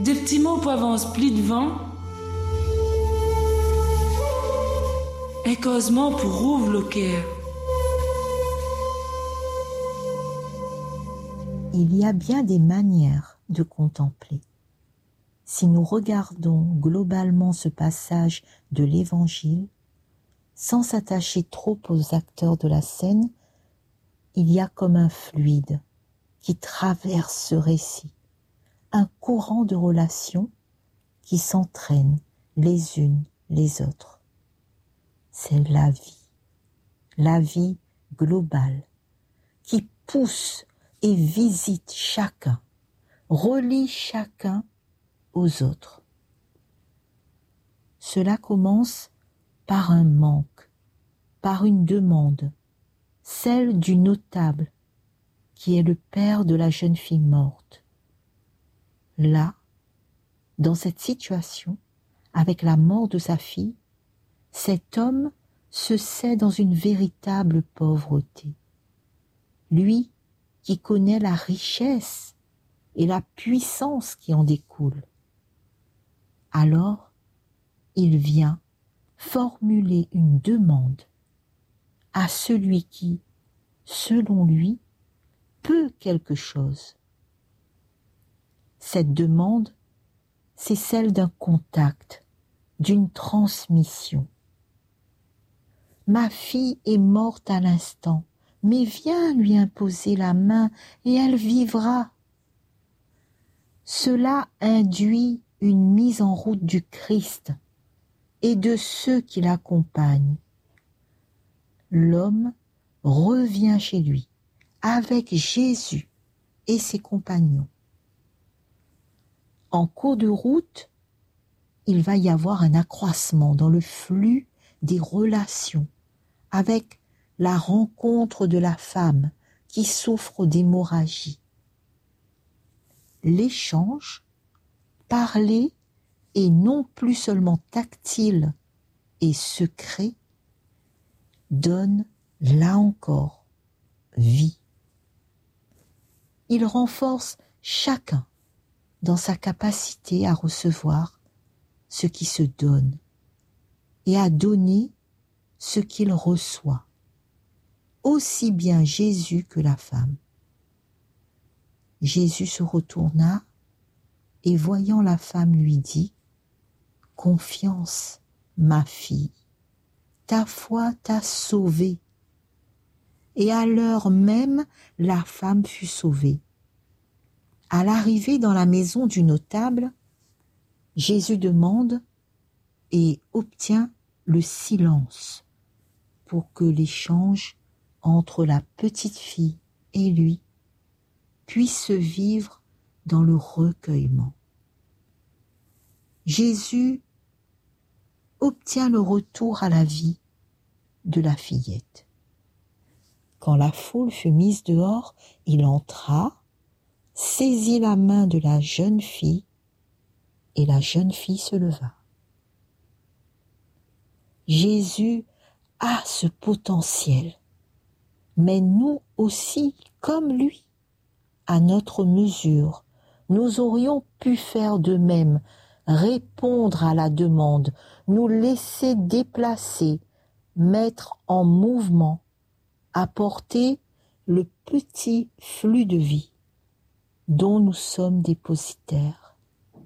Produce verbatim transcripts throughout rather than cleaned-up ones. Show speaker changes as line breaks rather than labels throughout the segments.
des petits mots pour avancer pli devant, et causement pour rouvre le cœur.
Il y a bien des manières de contempler. Si nous regardons globalement ce passage de l'Évangile, sans s'attacher trop aux acteurs de la scène, il y a comme un fluide qui traverse ce récit, un courant de relations qui s'entraînent les unes les autres. C'est la vie, la vie globale, qui pousse et visite chacun, relie chacun aux autres. Cela commence par un manque, par une demande, celle du notable, qui est le père de la jeune fille morte. Là, dans cette situation, avec la mort de sa fille, cet homme se sait dans une véritable pauvreté. Lui qui connaît la richesse et la puissance qui en découle. Alors, il vient formuler une demande à celui qui, selon lui, peut quelque chose. Cette demande, c'est celle d'un contact, d'une transmission. Ma fille est morte à l'instant, mais viens lui imposer la main et elle vivra. Cela induit une mise en route du Christ et de ceux qui l'accompagnent. L'homme revient chez lui avec Jésus et ses compagnons. En cours de route, il va y avoir un accroissement dans le flux des relations avec la rencontre de la femme qui souffre d'hémorragie. L'échange, parler et non plus seulement tactile et secret, donne, là encore, vie. Il renforce chacun dans sa capacité à recevoir ce qui se donne et à donner ce qu'il reçoit, aussi bien Jésus que la femme. Jésus se retourna et voyant la femme lui dit « Confiance, ma fille, ta foi t'a sauvée. » Et à l'heure même, la femme fut sauvée. À l'arrivée dans la maison du notable, Jésus demande et obtient le silence pour que l'échange entre la petite fille et lui puisse se vivre dans le recueillement. Jésus obtient le retour à la vie de la fillette. Quand la foule fut mise dehors, il entra, saisit la main de la jeune fille, et la jeune fille se leva. Jésus a ce potentiel, mais nous aussi, comme lui, à notre mesure, nous aurions pu faire de même, répondre à la demande, nous laisser déplacer, mettre en mouvement, apporter le petit flux de vie dont nous sommes dépositaires.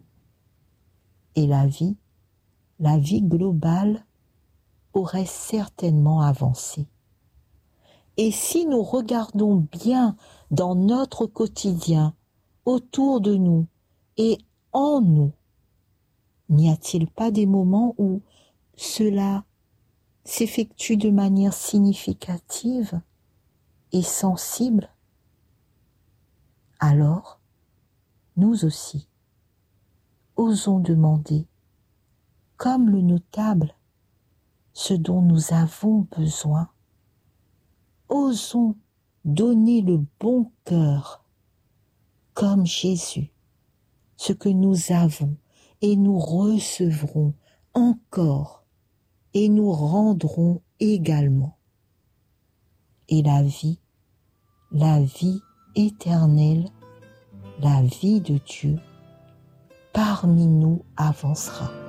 Et la vie, la vie globale, aurait certainement avancé. Et si nous regardons bien dans notre quotidien, autour de nous et en nous, n'y a-t-il pas des moments où cela s'effectue de manière significative et sensible? Alors, nous aussi, osons demander, comme le notable, ce dont nous avons besoin. Osons donner le bon cœur, comme Jésus, ce que nous avons, et nous recevrons encore, et nous rendrons également. Et la vie, la vie éternelle, la vie de Dieu, parmi nous avancera.